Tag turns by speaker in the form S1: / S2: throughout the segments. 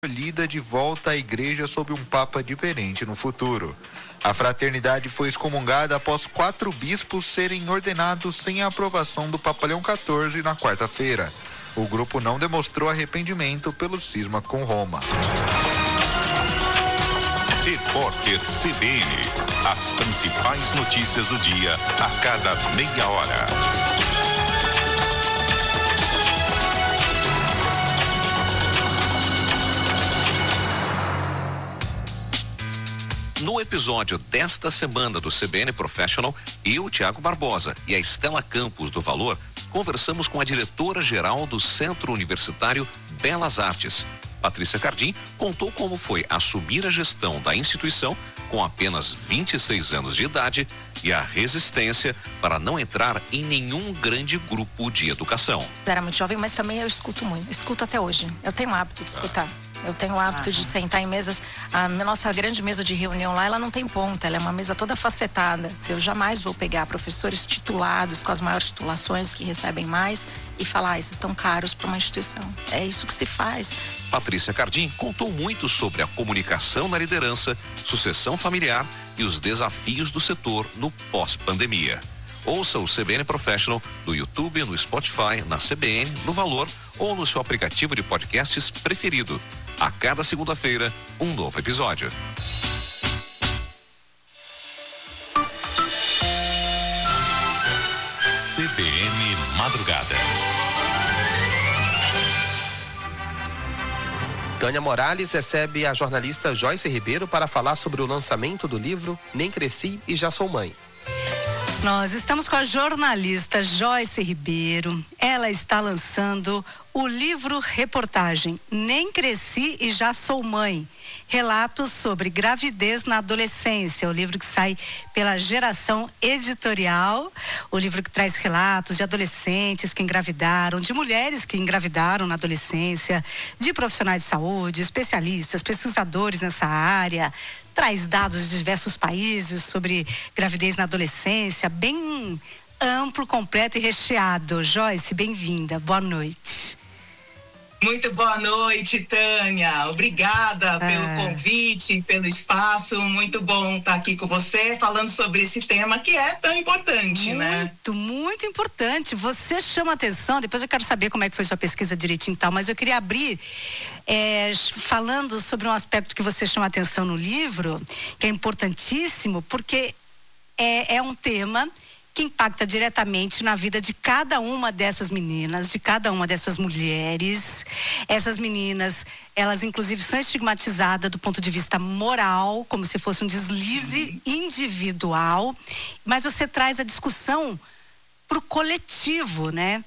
S1: Acolhida de volta à igreja sob um papa diferente no futuro. A fraternidade foi excomungada após 4 bispos serem ordenados sem a aprovação do Papa Leão XIV na quarta-feira. O grupo não demonstrou arrependimento pelo cisma com Roma.
S2: Repórter CBN. As principais notícias do dia a cada meia hora.
S3: No episódio desta semana do CBN Professional, eu, Tiago Barbosa, e a Estela Campos do Valor, conversamos com a diretora-geral do Centro Universitário Belas Artes. Patrícia Cardim contou como foi assumir a gestão da instituição com apenas 26 anos de idade e a resistência para não entrar em nenhum grande grupo de educação.
S4: Era muito jovem, mas também eu escuto muito. Escuto até hoje. Eu tenho o hábito de escutar. Eu tenho o hábito de sentar em mesas. A nossa grande mesa de reunião lá, ela não tem ponta. Ela é uma mesa toda facetada. Eu jamais vou pegar professores titulados, com as maiores titulações, que recebem mais, e falar, esses estão caros para uma instituição. É isso que se faz.
S3: Patrícia Cardim contou muito sobre a comunicação na liderança, sucessão familiar e os desafios do setor no pós-pandemia. Ouça o CBN Professional no YouTube, no Spotify, na CBN, no Valor ou no seu aplicativo de podcasts preferido. A cada segunda-feira, um novo episódio.
S2: CBN Madrugada.
S5: Tânia Morales recebe a jornalista Joyce Ribeiro para falar sobre o lançamento do livro Nem Cresci e Já Sou Mãe.
S6: Nós estamos com a jornalista Joyce Ribeiro. Ela está lançando o livro-reportagem Nem Cresci e Já Sou Mãe. Relatos sobre gravidez na adolescência. O livro que sai pela Geração Editorial. O livro que traz relatos de adolescentes que engravidaram, de mulheres que engravidaram na adolescência, de profissionais de saúde, especialistas, pesquisadores nessa área. Traz dados de diversos países sobre gravidez na adolescência, bem amplo, completo e recheado. Joyce, bem-vinda. Boa noite.
S7: Muito boa noite, Tânia. Obrigada pelo convite, pelo espaço. Muito bom estar aqui com você, falando sobre esse tema que é tão importante, né?
S6: Muito importante. Você chama atenção, depois eu quero saber como é que foi sua pesquisa direitinho e tal, mas eu queria abrir falando sobre um aspecto que você chama atenção no livro, que é importantíssimo, porque é um tema que impacta diretamente na vida de cada uma dessas meninas, de cada uma dessas mulheres. Essas meninas, elas inclusive são estigmatizadas do ponto de vista moral, como se fosse um deslize individual, mas você traz a discussão para o coletivo, né?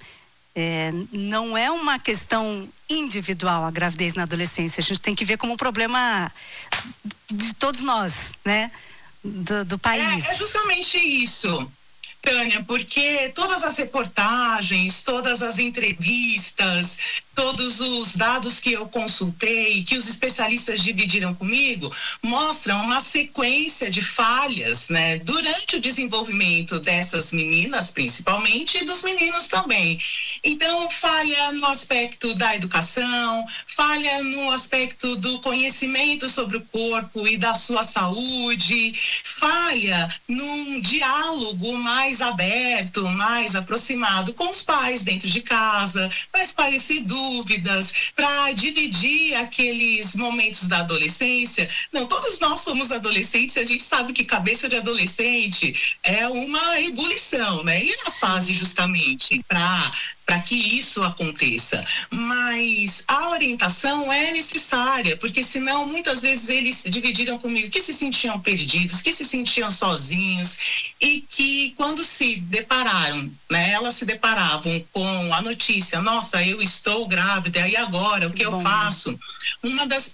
S6: Não é uma questão individual a gravidez na adolescência, a gente tem que ver como um problema de todos nós, né? Do país.
S7: É justamente isso, Tânia, porque todas as reportagens, todas as entrevistas, todos os dados que eu consultei, que os especialistas dividiram comigo, mostram uma sequência de falhas, né, durante o desenvolvimento dessas meninas, principalmente, e dos meninos também. Então, falha no aspecto da educação, falha no aspecto do conhecimento sobre o corpo e da sua saúde, falha num diálogo mais aberto, mais aproximado com os pais dentro de casa, para esclarecer dúvidas, para dividir aqueles momentos da adolescência. Não, todos nós somos adolescentes e a gente sabe que cabeça de adolescente é uma ebulição, né? E é a fase justamente para que isso aconteça. Mas a orientação é necessária, porque senão muitas vezes eles dividiram comigo que se sentiam perdidos, que se sentiam sozinhos e que quando se depararam, né, elas se deparavam com a notícia, nossa, eu estou grávida, e agora, o que eu faço? Um dos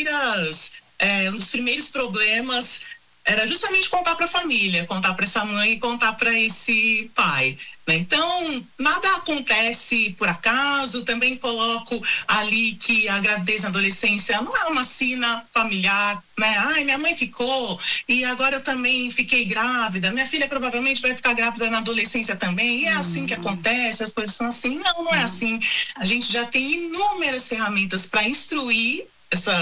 S7: primeiros problemas era justamente contar para a família, contar para essa mãe e contar para esse pai. Então, nada acontece por acaso. Também coloco ali que a gravidez na adolescência não é uma sina familiar, né? Ai, minha mãe ficou e agora eu também fiquei grávida. Minha filha provavelmente vai ficar grávida na adolescência também. E é assim que acontece, as coisas são assim. Não é assim. A gente já tem inúmeras ferramentas para instruir essa